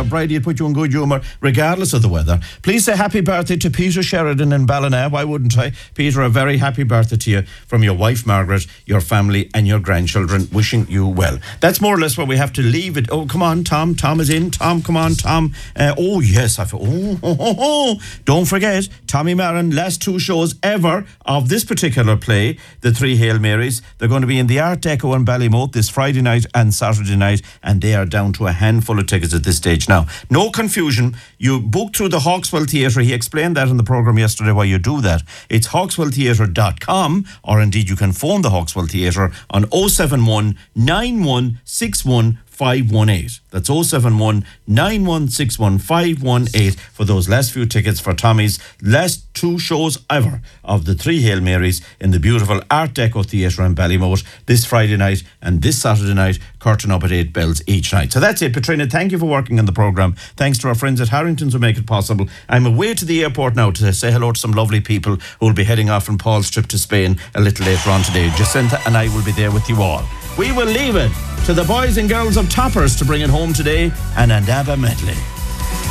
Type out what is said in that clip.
yourself. Bridie, it'll put you in good humour regardless of the weather. Please say happy birthday to Peter Sheridan in Ballina. Why wouldn't I? Peter, a very happy birthday to you from your wife Margaret, your family and your grandchildren. Wishing you well. That's more or less where we have to leave it. Oh, come on, Tom. Tom is in. Tom, come on, Tom. Oh, yes. Don't forget, Tommy Marin, last 2 shows ever of this particular play, The Three Hail Marys. They're going to be in the Art Deco in Ballymote this Friday night and Saturday night, and they are down to a handful of tickets at this stage now. No confusion. You book through the Hawkswell Theatre. He explained that in the programme yesterday why you do that. It's hawkswelltheatre.com, or indeed you can phone the Hawkswell Theatre on 071 9161 518. That's 071 9161 518 for those last few tickets for Tommy's last 2 shows ever of The Three Hail Marys in the beautiful Art Deco Theatre in Ballymote this Friday night and this Saturday night, curtain up at 8 bells each night. So that's it, Petrina. Thank you for working on the programme. Thanks to our friends at Harrington's who make it possible. I'm away to the airport now to say hello to some lovely people who will be heading off on Paul's trip to Spain a little later on today. Jacinta and I will be there with you all. We will leave it to the boys and girls of Toppers to bring it home today, and Andaba medley.